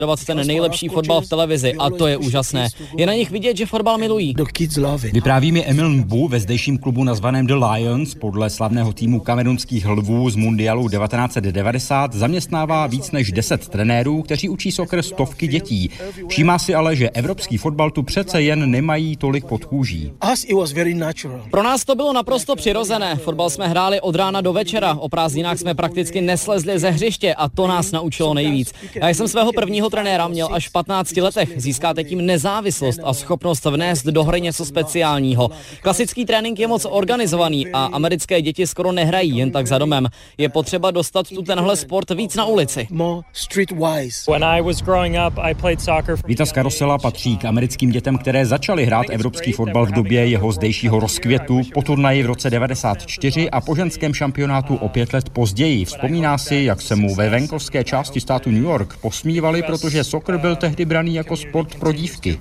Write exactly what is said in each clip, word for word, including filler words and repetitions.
sledovat ten nejlepší fotbal v televizi a to je úžasné. Je na nich vidět, že fotbal milují. Vypráví mi Emil Mbu ve zdejším klubu nazvaném The Lions, podle slavného týmu kamerunských lvů z mundialu devatenáct set devadesát, zaměstnává víc než deset trenérů, kteří učí soccer stovky dětí. Všímá si ale, že evropský fotbal tu přece jen nemají tolik pod kůží. Pro nás to bylo naprosto přirozené. Fotbal jsme hráli od rána do večera. O prázdninách jsme prakticky neslezli ze hřiště a to nás naučilo nejvíc. Já jsem svého prvního trenéra měl až v patnácti letech. Získáte tím nezávislost a schopnost vnést do hry něco speciálního. Klasický trénink je moc organizovaný a americké děti skoro nehrají jen tak za domem. Je potřeba dostat tu tenhle sport víc na ulici. Vitas Karosela patří k americkým dětem, které začaly hrát evropský fotbal v době jeho zdejšího rozkvětu, po turnaji v roce devadesát čtyři a po ženském šampionátu o pět let později. Vzpomíná si, jak se mu ve venkovské části státu New York posmívali, protože soccer byl tehdy braný jako sport pro dívky.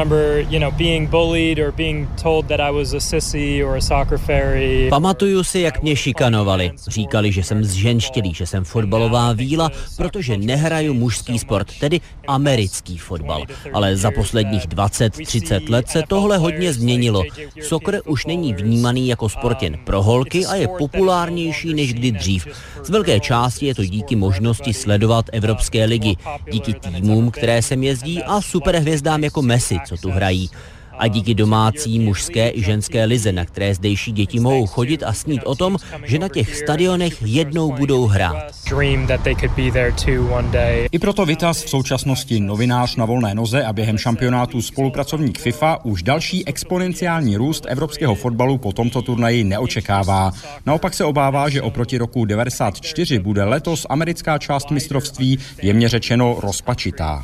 Pamatuju si, jak mě šikanovali. Říkali, že jsem zženštilý, že jsem fotbalová víla, protože nehraju mužský sport, tedy americký fotbal. Ale za posledních dvacet třicet let se tohle hodně změnilo. Soccer už není vnímaný jako sport jen pro holky a je populárnější než kdy dřív. Z velké části je to díky možnosti sledovat evropské ligy, díky týmům, které sem jezdí a superhvězdám jako Messi, co tu hrají. A díky domácí mužské i ženské lize, na které zdejší děti mohou chodit a snít o tom, že na těch stadionech jednou budou hrát. I proto Vitas v současnosti novinář na volné noze a během šampionátu spolupracovník FIFA už další exponenciální růst evropského fotbalu po tomto turnaji neočekává. Naopak se obává, že oproti roku devadesát čtyři bude letos americká část mistrovství jemně řečeno rozpačitá.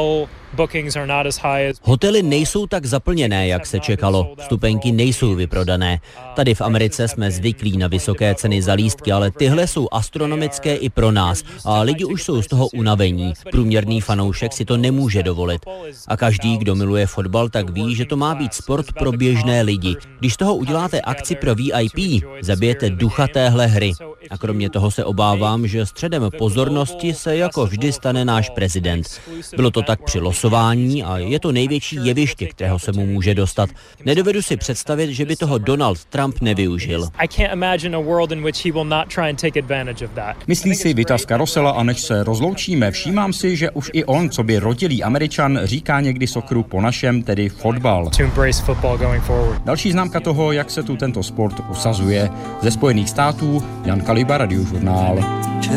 Hotely nejsou tak zaplněné, jak se čekalo. Vstupenky nejsou vyprodané. Tady v Americe jsme zvyklí na vysoké ceny za lístky, ale tyhle jsou astronomické i pro nás. A lidi už jsou z toho unavení. Průměrný fanoušek si to nemůže dovolit. A každý, kdo miluje fotbal, tak ví, že to má být sport pro běžné lidi. Když z toho uděláte akci pro V I P, zabijete ducha téhle hry. A kromě toho se obávám, že středem pozornosti se jako vždy stane náš prezident. Bylo to tak při losování a je to největší jeviště, kterého se mu může dostat. Nedovedu si představit, že by toho Donald Trump nevyužil. Myslí si Vitas Karosela a než se rozloučíme, všímám si, že už i on, co by rodilý Američan, říká někdy socceru po našem, tedy fotbal. Další známka toho, jak se tu tento sport usazuje. Ze Spojených států Jan Kaliba, Radiožurnál.